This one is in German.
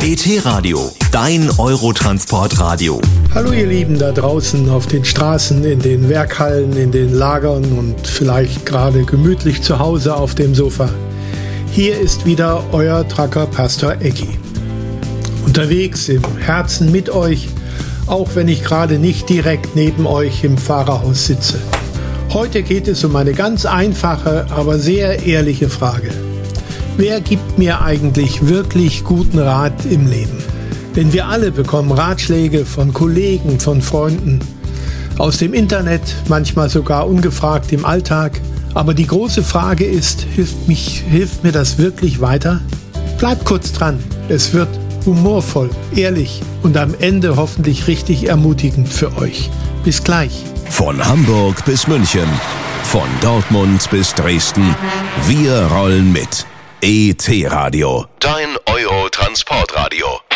ET-Radio, dein Eurotransportradio. Hallo ihr Lieben da draußen auf den Straßen, in den Werkhallen, in den Lagern und vielleicht gerade gemütlich zu Hause auf dem Sofa. Hier ist wieder euer Trucker Pastor Eggi. Unterwegs im Herzen mit euch, auch wenn ich gerade nicht direkt neben euch im Fahrerhaus sitze. Heute geht es um eine ganz einfache, aber sehr ehrliche Frage. Wer gibt mir eigentlich wirklich guten Rat im Leben? Denn wir alle bekommen Ratschläge von Kollegen, von Freunden, aus dem Internet, manchmal sogar ungefragt im Alltag. Aber die große Frage ist, hilft mir das wirklich weiter? Bleibt kurz dran, es wird humorvoll, ehrlich und am Ende hoffentlich richtig ermutigend für euch. Bis gleich. Von Hamburg bis München, von Dortmund bis Dresden, wir rollen mit. ET-Radio, dein Eurotransportradio.